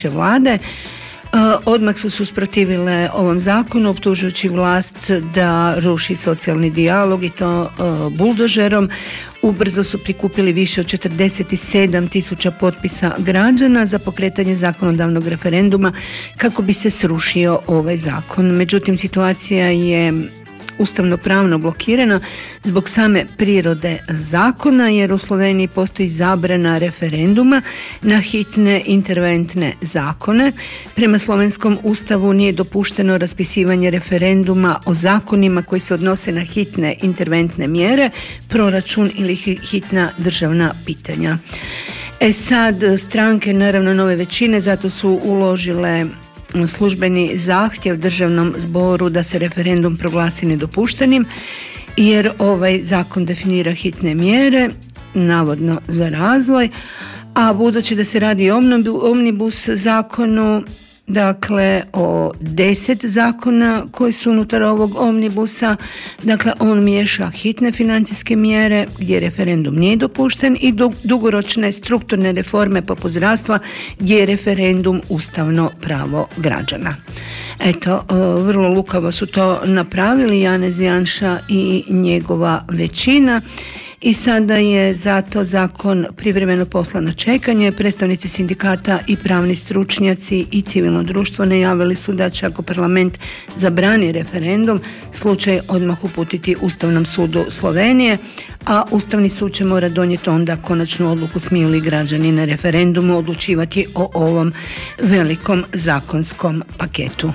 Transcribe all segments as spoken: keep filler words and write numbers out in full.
vlade odmah su se usprotivile ovom zakonu, optužujući vlast da ruši socijalni dijalog i to buldožerom. Ubrzo su prikupili više od četrdeset sedam tisuća potpisa građana za pokretanje zakonodavnog referenduma kako bi se srušio ovaj zakon. Međutim, situacija je ustavno-pravno blokirana zbog same prirode zakona, jer u Sloveniji postoji zabrana referenduma na hitne interventne zakone. Prema slovenskom ustavu nije dopušteno raspisivanje referenduma o zakonima koji se odnose na hitne interventne mjere, proračun ili hitna državna pitanja. E sad, stranke naravno nove većine zato su uložile službeni zahtjev državnom zboru da se referendum proglasi nedopuštenim, jer ovaj zakon definira hitne mjere, navodno za razvoj, a budući da se radi o omnibus zakonu, dakle o deset zakona koji su unutar ovog omnibusa, dakle on miješa hitne financijske mjere gdje referendum nije dopušten i dugoročne strukturne reforme poput zdravstva gdje je referendum ustavno pravo građana. Eto, vrlo lukavo su to napravili Janez Janša i njegova većina. I sada je zato zakon privremeno poslan na čekanje. Predstavnici sindikata i pravni stručnjaci i civilno društvo najavili su da će, ako parlament zabrani referendum, slučaj odmah uputiti Ustavnom sudu Slovenije, a Ustavni sud će mora donijeti onda konačnu odluku smiju li građani na referendumu odlučivati o ovom velikom zakonskom paketu.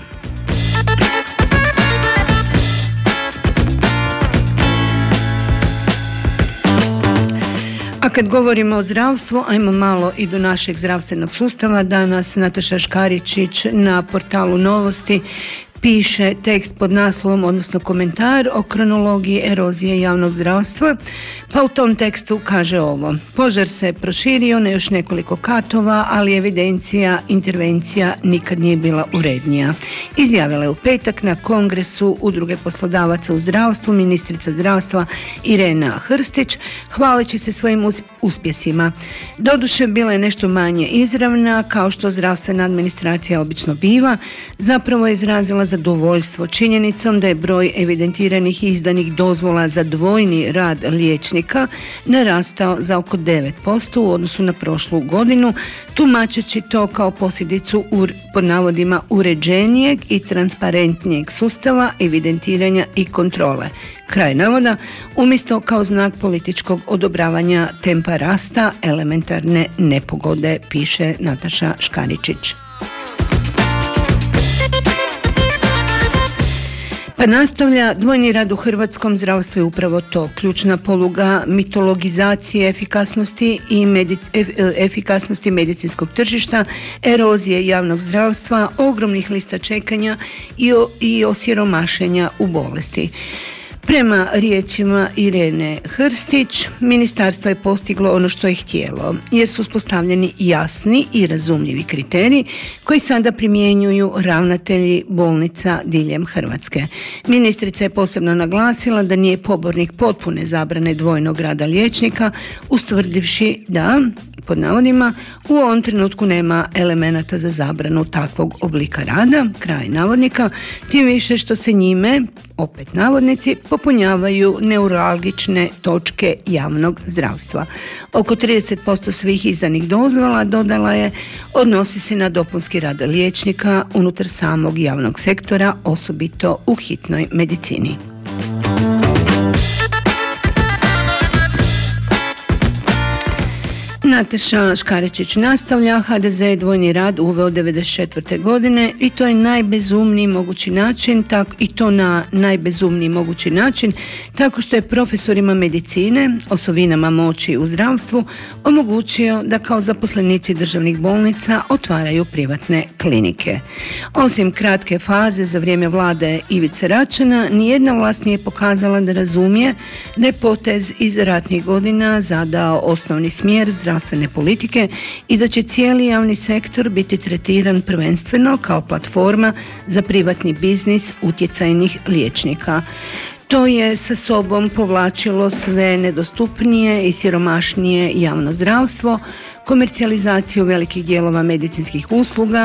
A kad govorimo o zdravstvu, ajmo malo i do našeg zdravstvenog sustava. Danas Nataša Škaričić na portalu Novosti piše tekst pod naslovom, odnosno komentar o kronologiji erozije javnog zdravstva, pa u tom tekstu kaže ovo: požar se proširio na još nekoliko katova, ali evidencija intervencija nikad nije bila urednija. Izjavila je u petak na kongresu Udruge poslodavaca u zdravstvu ministrica zdravstva Irena Hrstić, hvaleći se svojim uspjesima. Doduše, bila je nešto manje izravna, kao što zdravstvena administracija obično biva. Zapravo je izrazila zadovoljstvo činjenicom da je broj evidentiranih i izdanih dozvola za dvojni rad liječnika narastao za oko devet posto u odnosu na prošlu godinu, tumačeći to kao posljedicu pod navodima uređenijeg i transparentnijeg sustava evidentiranja i kontrole. Kraj navoda, umjesto kao znak političkog odobravanja tempa rasta elementarne nepogode, piše Nataša Škaričić. Pa nastavlja, dvojni rad u hrvatskom zdravstvu je upravo to, ključna poluga mitologizacije efikasnosti i medic, efikasnosti medicinskog tržišta, erozije javnog zdravstva, ogromnih lista čekanja i, i osiromašenja u bolesti. Prema riječima Irene Hrstić, ministarstvo je postiglo ono što je htjelo, jer su uspostavljeni jasni i razumljivi kriteriji koji sada primjenjuju ravnatelji bolnica diljem Hrvatske. Ministrica je posebno naglasila da nije pobornik potpune zabrane dvojnog rada liječnika, ustvrdivši da, pod navodima, u ovom trenutku nema elemenata za zabranu takvog oblika rada, kraj navodnika, tim više što se njime, opet navodnici, popunjavaju neuralgične točke javnog zdravstva. Oko trideset posto svih izdanih dozvola, dodala je, odnosi se na dopunski rad liječnika unutar samog javnog sektora, osobito u hitnoj medicini. Nataša Škaričić nastavlja, ha de ze je dvojni rad uveo devedeset četvrte godine i to je najbezumniji mogući način, tak, i to na najbezumniji mogući način, tako što je profesorima medicine, osovinama moći u zdravstvu, omogućio da kao zaposlenici državnih bolnica otvaraju privatne klinike. Osim kratke faze za vrijeme vlade Ivice Račana, nijedna vlast nije pokazala da razumije da je potez iz ratnih godina zadao osnovni smjer zdravstva zdravstvene politike i da će cijeli javni sektor biti tretiran prvenstveno kao platforma za privatni biznis utjecajnih liječnika. To je sa sobom povlačilo sve nedostupnije i siromašnije javno zdravstvo, komercijalizaciju velikih dijelova medicinskih usluga